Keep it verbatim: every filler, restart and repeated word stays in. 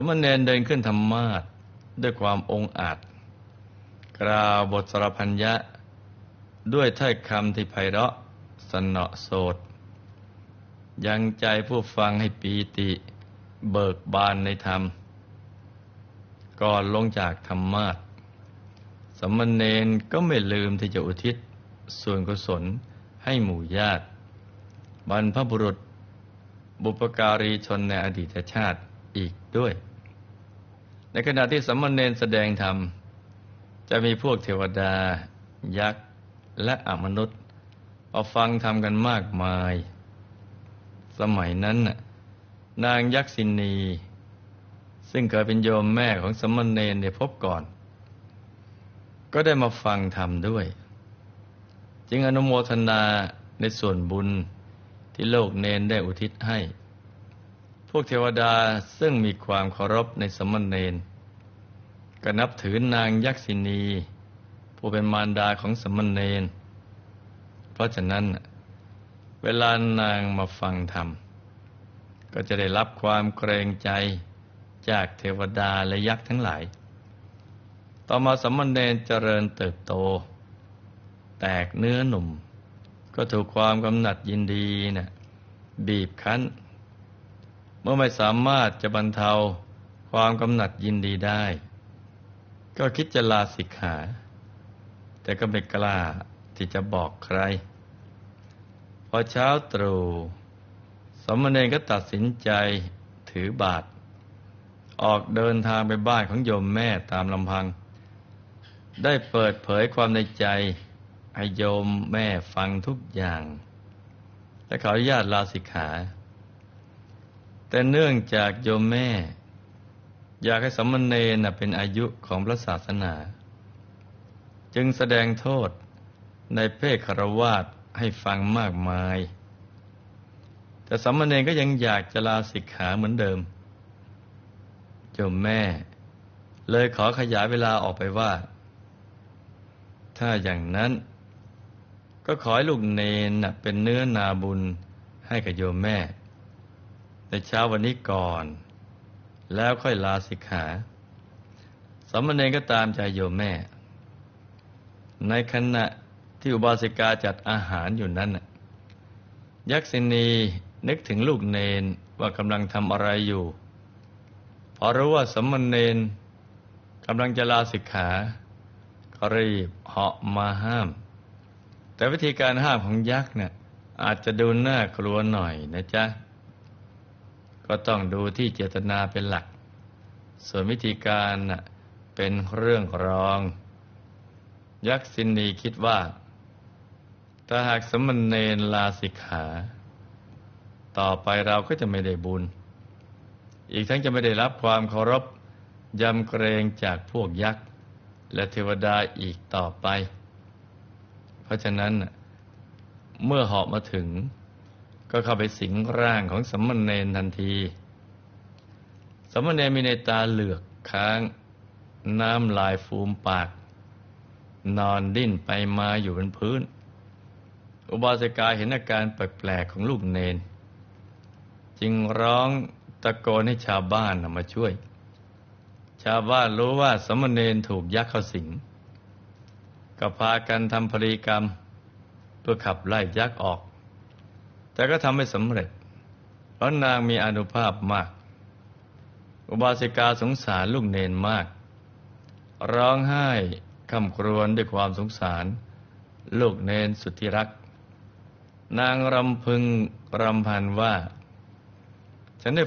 สมณเณรเดินขึ้นธรรมาสน์ด้วยความองอาจกล่าวบทสรพัญญะด้วยถ้อยคำที่ไพเราะสนอโสดยังใจผู้ฟังให้ปีติเบิกบานในธรรมก่อนลงจากธรรมาสน์สมณเณรก็ไม่ลืมที่จะอุทิศส่วนกุศลให้หมู่ญาติบรรพบุรุษบุพการีชนในอดีตชาติอีกด้วยในขณะที่สมณเณรแสดงธรรมจะมีพวกเทวดายักษ์และอมนุษย์มาฟังธรรมกันมากมายสมัยนั้นน่ะนางยักษินีซึ่งเคยเป็นโยมแม่ของสมณเณรได้พบก่อนก็ได้มาฟังธรรมด้วยจึงอนุโมทนาในส่วนบุญที่โลกเณรได้อุทิศให้พวกเทวดาซึ่งมีความเคารพในสมณเณรก็นับถือนางยักษินีผู้เป็นมารดาของสมณเณรเพราะฉะนั้นเวลานางมาฟังธรรมก็จะได้รับความเกรงใจจากเทวดาและยักษ์ทั้งหลายต่อมาสมณเณรเจริญเติบโตแตกเนื้อหนุ่มก็ถูกความกำหนัดยินดีนะบีบคั้นเมื่อไม่สามารถจะบรรเทาความกำหนัดยินดีได้ก็คิดจะลาสิกขาแต่ก็ไม่กล้าที่จะบอกใครพอเช้าตรู่สมณเณรก็ตัดสินใจถือบาตรออกเดินทางไปบ้านของโยมแม่ตามลำพังได้เปิดเผยความในใจให้โยมแม่ฟังทุกอย่างและขออนุญาตลาสิกขาแต่เนื่องจากโยมแม่อยากให้สมณเณรเป็นอายุของพระศาสนาจึงแสดงโทษในเพศฆราวาสให้ฟังมากมายแต่สมณเณรก็ยังอยากจะลาสิกขาเหมือนเดิมโยมแม่เลยขอขยายเวลาออกไปว่าถ้าอย่างนั้นก็ขอให้ลูกเณรเป็นเนื้อนาบุญให้กับโยมแม่ในเช้าวันนี้ก่อนแล้วค่อยลาสิกขาสมณเณรก็ตามใจโยมแม่ในขณะที่อุบาสิกาจัดอาหารอยู่นั้นยักษินีนึกถึงลูกเณรว่ากำลังทำอะไรอยู่พอรู้ว่าสมณเณรกำลังจะลาสิกขาก็รีบเหาะมาห้ามแต่วิธีการห้ามของยักษ์เนี่ยอาจจะดูน่ากลัวหน่อยนะจ๊ะก็ต้องดูที่เจตนาเป็นหลักส่วนวิธีการน่ะเป็นเรื่องรองยักษินีคิดว่าถ้าหากสมณเณรลาสิกขาต่อไปเราก็จะไม่ได้บุญอีกทั้งจะไม่ได้รับความเคารพยำเกรงจากพวกยักษ์และเทวดาอีกต่อไปเพราะฉะนั้นเมื่อเหาะมาถึงก็เข้าไปสิงร่างของสมณเณรทันทีสมณเณรมีในตาเหลือกค้างน้ำลายฟูมปากนอนดิ้นไปมาอยู่บนพื้นอุบาสิกาเห็นอาการแปลกๆของลูกเณรจึงร้องตะโกนให้ชาวบ้านมาช่วยชาวบ้านรู้ว่าสมณเณรถูกยักษ์เข้าสิงก็พากันทำพลีกรรมเพื่อขับไล่ยักษ์ออกแต่ก็ทำไม่สำเร็จเพราะนางมีอานุภาพมากอุบาสิกาสงสารลูกเณรมากร้องไห้คร่ำครวญด้วยความสงสารลูกเณรสุดที่รักนางรำพึงรำพันว่า